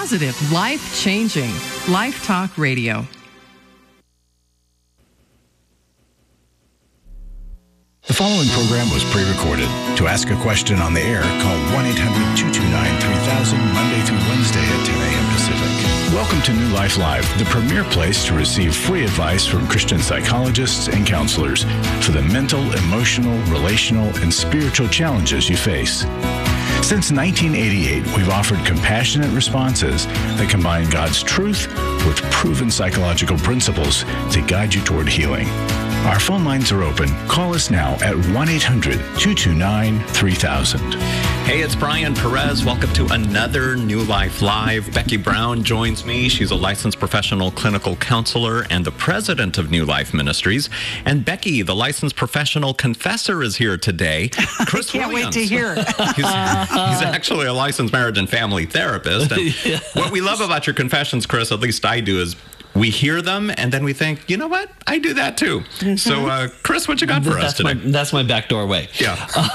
positive, life-changing. Life Talk Radio. The following program was pre-recorded. To ask a question on the air, call 1-800-229-3000 Monday through Wednesday at 10 a.m. Pacific. Welcome to New Life Live, the premier place to receive free advice from Christian psychologists and counselors for the mental, emotional, relational, and spiritual challenges you face. Since 1988, we've offered compassionate responses that combine God's truth with proven psychological principles to guide you toward healing. Our phone lines are open. Call us now at 1-800-229-3000. Hey, it's Brian Perez. Welcome to another New Life Live. Becky Brown joins me. She's a licensed professional clinical counselor and the president of New Life Ministries. And Becky, the licensed professional confessor, is here today. Chris I can't Williams. wait to hear. He's actually a licensed marriage and family therapist. And what we love about your confessions, Chris, at least I do, is we hear them and then we think, you know what? I do that too. Mm-hmm. So, Chris, what you got for us today? That's my backdoor way. Yeah.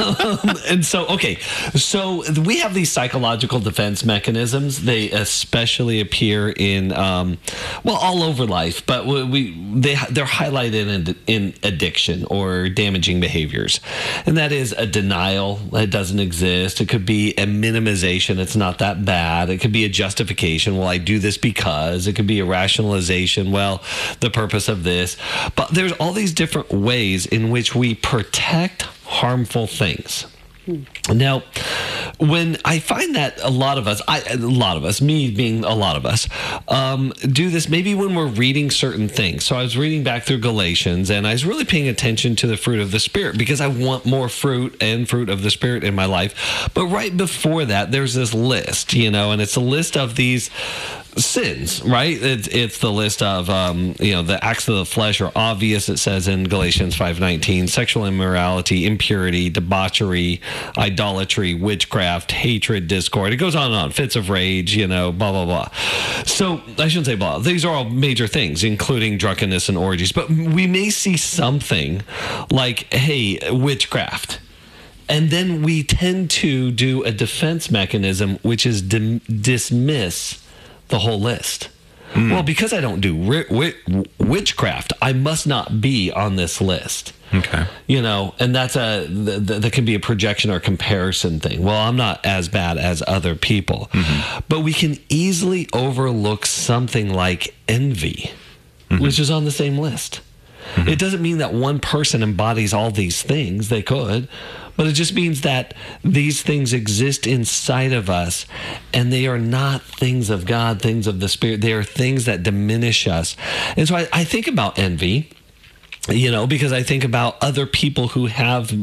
And so, okay. So we have these psychological defense mechanisms. They especially appear in, all over life, but they're highlighted in addiction or damaging behaviors. And that is a denial. It doesn't exist. It could be a minimization. It's not that bad. It could be a justification. Well, I do this because. It could be a rationalization. Well, the purpose of this. But there's all these different ways in which we protect harmful things. Now, when I find that a lot of us, me being a lot of us, do this maybe when we're reading certain things. So I was reading back through Galatians, and I was really paying attention to the fruit of the Spirit because I want more fruit and fruit of the Spirit in my life. But right before that, there's this list, and it's a list of these sins, right? It's the list of, the acts of the flesh are obvious. It says in Galatians 5:19, sexual immorality, impurity, debauchery, idolatry, witchcraft, hatred, discord. It goes on and on. Fits of rage, blah, blah, blah. So I shouldn't say blah. These are all major things, including drunkenness and orgies. But we may see something like, hey, witchcraft. And then we tend to do a defense mechanism, which is dismiss the whole list. Well, because I don't do witchcraft, I must not be on this list. Okay. And that's that can be a projection or comparison thing. Well, I'm not as bad as other people. Mm-hmm. But we can easily overlook something like envy, which is on the same list. Mm-hmm. It doesn't mean that one person embodies all these things. They could. But it just means that these things exist inside of us, and they are not things of God, things of the Spirit. They are things that diminish us. And so I think about envy, because I think about other people who have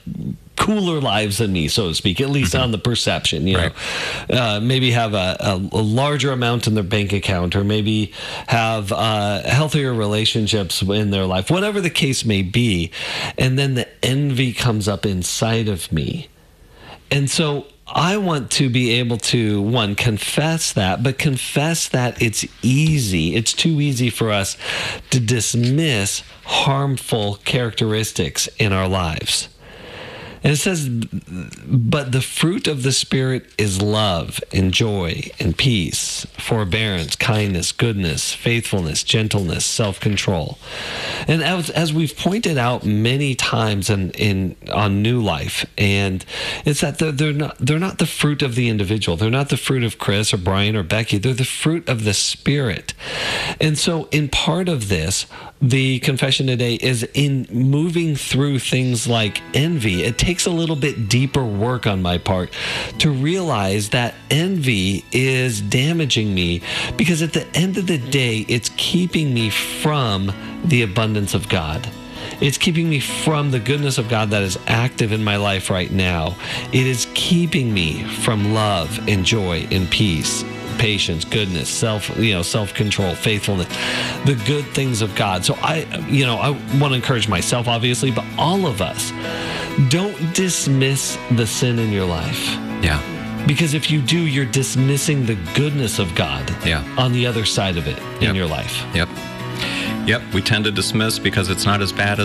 cooler lives than me, so to speak, at least on the perception, right. Maybe have a larger amount in their bank account, or maybe have healthier relationships in their life, whatever the case may be. And then the envy comes up inside of me. And so I want to be able to, one, confess that, but confess that it's easy. It's too easy for us to dismiss harmful characteristics in our lives. And it says, but the fruit of the Spirit is love and joy and peace, forbearance, kindness, goodness, faithfulness, gentleness, self-control. And as we've pointed out many times on New Life, and it's that they're not the fruit of the individual. They're not the fruit of Chris or Brian or Becky. They're the fruit of the Spirit. And so in part of this, the confession today is in moving through things like envy. It takes a little bit deeper work on my part to realize that envy is damaging me, because at the end of the day, it's keeping me from the abundance of God. It's keeping me from the goodness of God that is active in my life right now. It is keeping me from love and joy and peace, patience, goodness, self-control, faithfulness, the good things of God. So I want to encourage myself, obviously, but all of us, don't dismiss the sin in your life. Yeah. Because if you do, you're dismissing the goodness of God on the other side of it in your life. Yep. We tend to dismiss because it's not as bad as